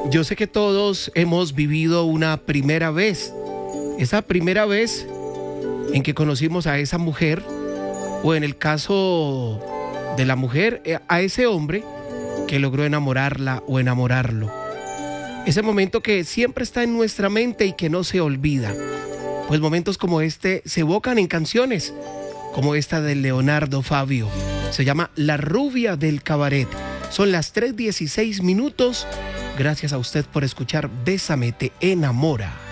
Yo sé que todos hemos vivido una primera vez. Esa primera vez en que conocimos a esa mujer, o en el caso de la mujer, a ese hombre que logró enamorarla o enamorarlo. Ese momento que siempre está en nuestra mente y que no se olvida. Pues momentos como este se evocan en canciones como esta de Leonardo Fabio. Se llama La Rubia del Cabaret. Son las 3:16 minutos. Gracias a usted por escuchar Bésame te enamora.